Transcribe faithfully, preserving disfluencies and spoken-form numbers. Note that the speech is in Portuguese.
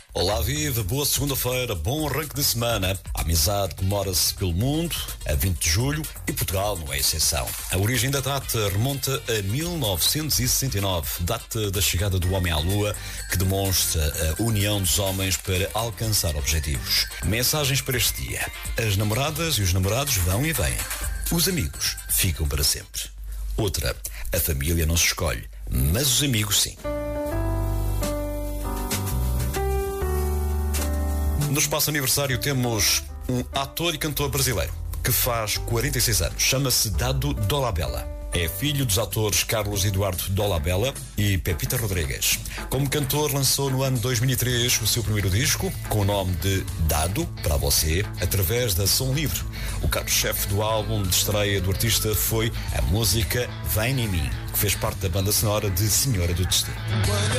Olá, viva, boa segunda-feira, bom arranque de semana. A amizade comemora-se pelo mundo a vinte de julho e Portugal não é exceção. A origem da data remonta a mil novecentos e sessenta e nove, data da chegada do homem à Lua, que demonstra a união dos homens para alcançar objetivos. Mensagens para este dia. As namoradas e os namorados vão e vêm. Os amigos ficam para sempre. Outra, a família não se escolhe, mas os amigos sim. No espaço aniversário temos um ator e cantor brasileiro que faz quarenta e seis anos. Chama-se Dado Dolabella. É filho dos atores Carlos Eduardo Dolabella e Pepita Rodrigues. Como cantor, lançou no ano dois mil e três o seu primeiro disco, com o nome de Dado, para você, através da Som Livre. O carro-chefe do álbum de estreia do artista foi a música Vem em Mim, que fez parte da banda sonora de Senhora do Destino.